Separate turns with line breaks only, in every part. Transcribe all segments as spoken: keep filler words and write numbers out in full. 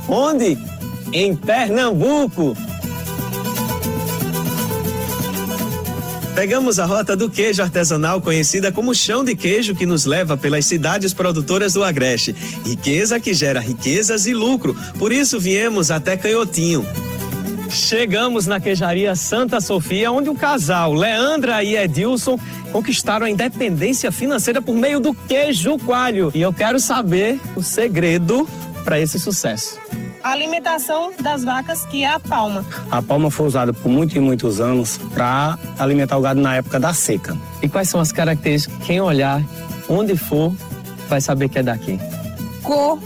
Onde? Em Pernambuco. Pegamos a rota do queijo artesanal, conhecida como chão de queijo, que nos leva pelas cidades produtoras do Agreste. Riqueza que gera riquezas e lucro. Por isso viemos até Canhotinho. Chegamos na queijaria Santa Sofia, onde o casal Leandra e Edilson conquistaram a independência financeira por meio do queijo coalho. E eu quero saber o segredo para esse sucesso.
A alimentação das vacas, que é a palma.
A palma foi usada por muitos e muitos anos para alimentar o gado na época da seca.
E quais são as características? Quem olhar, onde for, vai saber que é daqui.
Cor,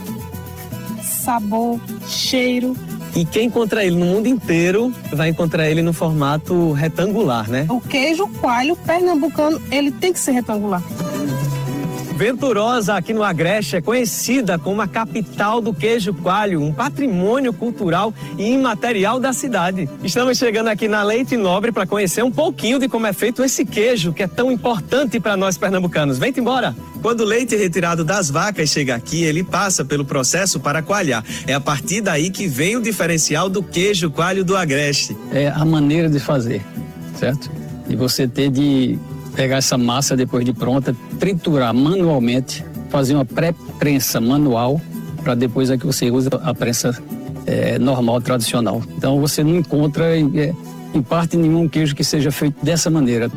sabor, cheiro.
E quem encontra ele no mundo inteiro vai encontrar ele no formato retangular, né?
O queijo coalho pernambucano, ele tem que ser retangular.
Venturosa, aqui no Agreste, é conhecida como a capital do queijo coalho, um patrimônio cultural e imaterial da cidade. Estamos chegando aqui na Leite Nobre para conhecer um pouquinho de como é feito esse queijo, que é tão importante para nós pernambucanos. Vem-te embora! Quando o leite retirado das vacas chega aqui, ele passa pelo processo para coalhar. É a partir daí que vem o diferencial do queijo coalho do Agreste.
É a maneira de fazer, certo? E você ter de pegar essa massa depois de pronta, triturar manualmente, fazer uma pré-prensa manual, para depois é que você usa a prensa é, normal, tradicional. Então você não encontra é, em parte nenhum queijo que seja feito dessa maneira.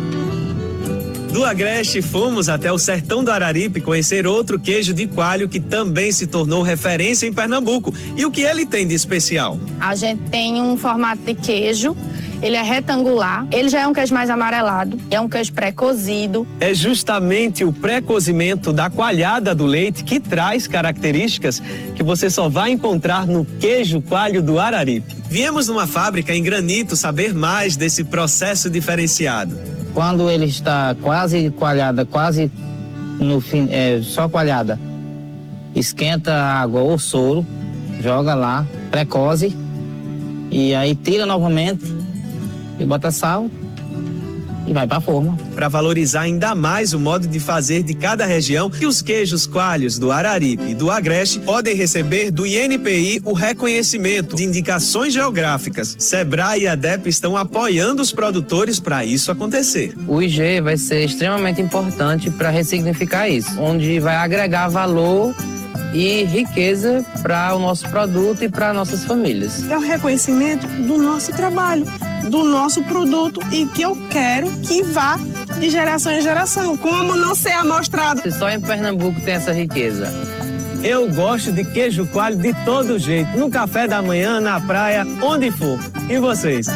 Do Agreste, fomos até o sertão do Araripe conhecer outro queijo de coalho que também se tornou referência em Pernambuco. E o que ele tem de especial?
A gente tem um formato de queijo. Ele é retangular, ele já é um queijo mais amarelado, é um queijo pré-cozido.
É justamente o pré-cozimento da coalhada do leite que traz características que você só vai encontrar no queijo coalho do Araripe. Viemos numa fábrica em Granito saber mais desse processo diferenciado.
Quando ele está quase coalhada, quase no fim, é, só coalhada, esquenta a água ou soro, joga lá, pré-coze e aí tira novamente. E bota sal e vai para a forma.
Para valorizar ainda mais o modo de fazer de cada região, e os queijos coalhos do Araripe e do Agreste podem receber do I N P I o reconhecimento de indicações geográficas. Sebrae e ADEP estão apoiando os produtores para isso acontecer.
O I G vai ser extremamente importante para ressignificar isso, onde vai agregar valor e riqueza para o nosso produto e para nossas famílias.
É o reconhecimento do nosso trabalho, do nosso produto, e que eu quero que vá de geração em geração. Como não ser amostrado?
Só em Pernambuco tem essa riqueza.
Eu gosto de queijo coalho de todo jeito, no café da manhã, na praia, onde for. E vocês?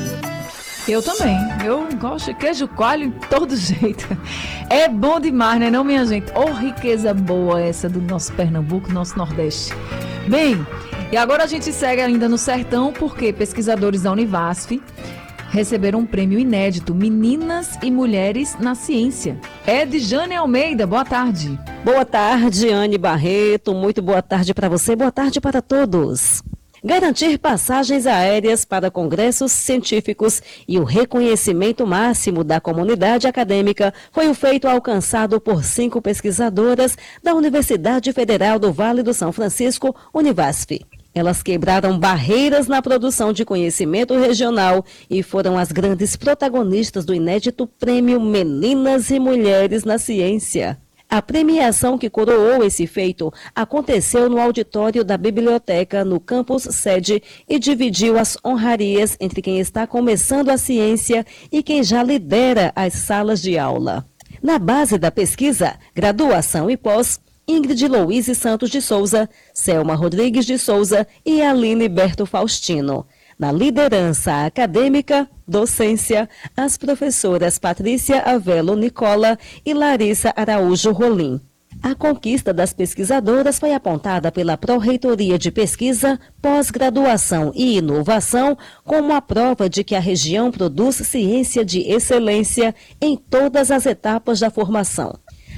Eu também. Eu gosto de queijo coalho de todo jeito. É bom demais, né, não, minha gente? Ô, riqueza boa essa do nosso Pernambuco, nosso Nordeste. Bem, e agora a gente segue ainda no sertão, porque pesquisadores da Univasf receberam um prêmio inédito, Meninas e Mulheres na Ciência. É de Jane Almeida, boa tarde.
Boa tarde, Anne Barreto, muito boa tarde para você, boa tarde para todos. Garantir passagens aéreas para congressos científicos e o reconhecimento máximo da comunidade acadêmica foi o feito alcançado por cinco pesquisadoras da Universidade Federal do Vale do São Francisco, Univasf. Elas quebraram barreiras na produção de conhecimento regional e foram as grandes protagonistas do inédito Prêmio Meninas e Mulheres na Ciência. A premiação que coroou esse feito aconteceu no auditório da biblioteca no campus sede e dividiu as honrarias entre quem está começando a ciência e quem já lidera as salas de aula. Na base da pesquisa, graduação e pós, Ingrid Louise Santos de Souza, Selma Rodrigues de Souza e Aline Berto Faustino. Na liderança acadêmica, docência, as professoras Patrícia Avelo Nicola e Larissa Araújo Rolim. A conquista das pesquisadoras foi apontada pela Pró-Reitoria de Pesquisa, Pós-Graduação e Inovação como a prova de que a região produz ciência de excelência em todas as etapas da formação.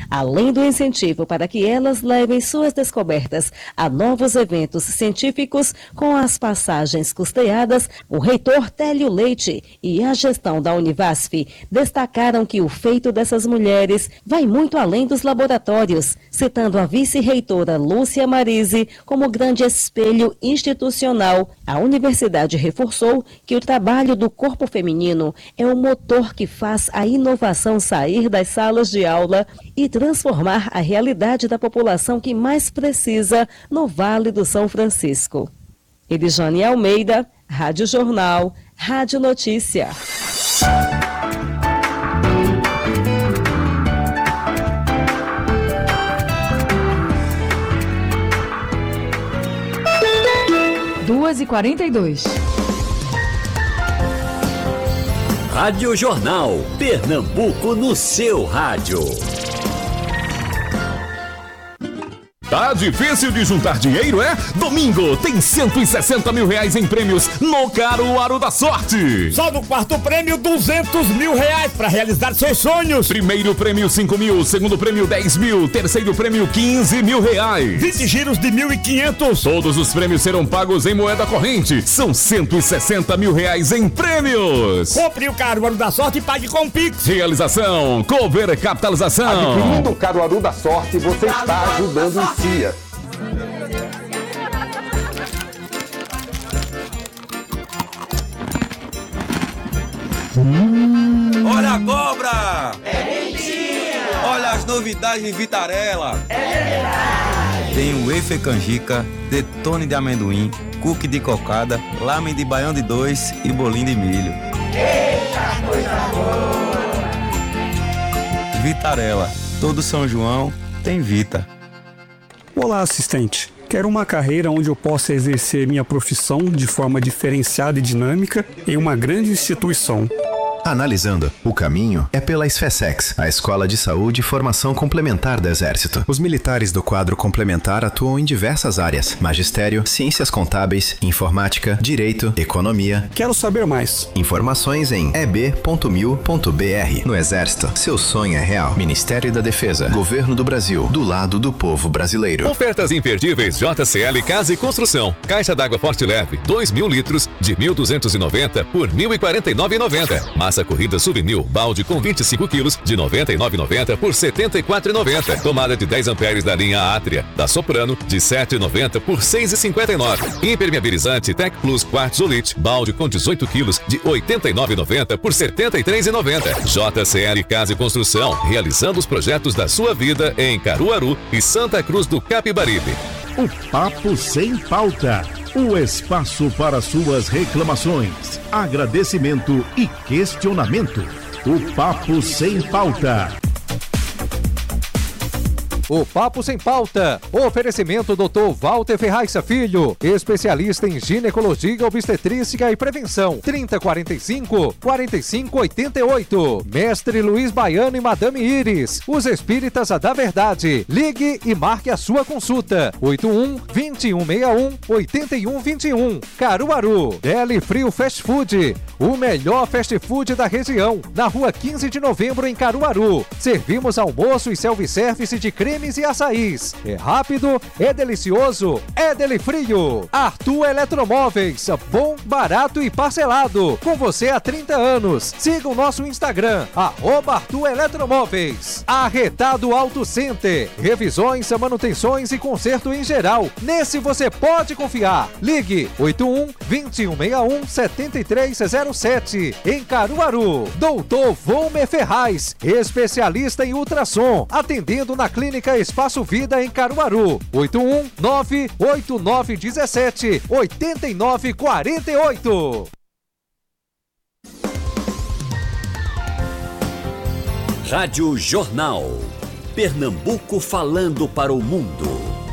Além do incentivo para que elas levem suas descobertas a novos eventos científicos com as passagens custeadas, o reitor Télio Leite e a gestão da Univasf destacaram que o feito dessas mulheres vai muito além dos laboratórios, citando a vice-reitora Lúcia Marise como grande espelho institucional. A universidade reforçou que o trabalho do corpo feminino é o motor que faz a inovação sair das salas de aula e transformar a realidade da população que mais precisa no Vale do São Francisco. Elijane Almeida, Rádio Jornal, Rádio Notícia.
duas e quarenta e dois.
Rádio Jornal, Pernambuco no seu rádio.
Tá difícil de juntar dinheiro, é? Domingo tem cento e sessenta mil reais em prêmios no Caruaru da Sorte.
Só no quarto prêmio, duzentos mil reais para realizar seus sonhos.
Primeiro prêmio, cinco mil. Segundo prêmio, dez mil. Terceiro prêmio, quinze mil reais.
vinte giros de mil e quinhentos.
Todos os prêmios serão pagos em moeda corrente. São cento e sessenta mil reais em prêmios.
Compre o Caruaru da Sorte e pague com Pix.
Realização, Cover Capitalização.
Adquirindo o Caruaru da Sorte, você está ajudando o C I A.
Hum. Olha a cobra! É mentira! Olha as novidades em Vitarella! É verdade! Tem o wafer canjica, detone de amendoim, cookie de cocada, lamen de baião de dois e bolinho de milho. Eita, coisa boa! Vitarella, todo São João tem Vita.
Olá, assistente. Quero uma carreira onde eu possa exercer minha profissão de forma diferenciada e dinâmica em uma grande instituição.
Analisando, o caminho é pela SFESEX, a Escola de Saúde e Formação Complementar do Exército. Os militares do quadro complementar atuam em diversas áreas: magistério, ciências contábeis, informática, direito, economia.
Quero saber mais.
Informações em e b ponto mil ponto b r. No Exército, seu sonho é real. Ministério da Defesa, Governo do Brasil, do lado do povo brasileiro.
Ofertas imperdíveis J C L Casa e Construção. Caixa d'água Forte Leve, dois mil litros, de mil duzentos e noventa por mil e quarenta e nove reais e noventa centavos. Massa corrida Souvenir, balde com vinte e cinco quilos, de noventa e nove reais e noventa centavos por setenta e quatro reais e noventa centavos. Tomada de dez amperes da linha Átria, da Soprano, de sete reais e noventa centavos por seis reais e cinquenta e nove centavos. Impermeabilizante Tec Plus Quartzolite, balde com dezoito quilos, de oitenta e nove reais e noventa centavos por setenta e três reais e noventa centavos. J C L Casa e Construção, realizando os projetos da sua vida em Caruaru e Santa Cruz do Capibaribe.
O Papo Sem Pauta. O espaço para suas reclamações, agradecimento e questionamento. O Papo Sem Pauta.
O Papo Sem Pauta. Oferecimento doutor Walter Ferraissa Filho, especialista em ginecologia, obstetrícia e prevenção. trinta, quarenta e cinco, quarenta e cinco, oitenta e oito. Mestre Luiz Baiano e Madame Iris, os espíritas da verdade. Ligue e marque a sua consulta. oito um, vinte e um, sessenta e um, oitenta e um, vinte e um. Caruaru. Deli Frio Fast Food, o melhor fast food da região. Na rua quinze de novembro, em Caruaru. Servimos almoço e self-service de creme e açaís. É rápido, é delicioso, é Deli Frio. Arthur Eletromóveis, bom, barato e parcelado. Com você há trinta anos. Siga o nosso Instagram, arroba Arthur Eletromóveis. Arretado Auto Center, revisões, manutenções e conserto em geral. Nesse você pode confiar. Ligue oito um, vinte e um, sessenta e um, setenta e três zero sete. Em Caruaru. Doutor Volmer Ferraz, especialista em ultrassom, atendendo na Clínica Espaço Vida em Caruaru. oito um, nove oito nove um sete, oito nove quatro oito.
Rádio Jornal. Pernambuco falando para o mundo.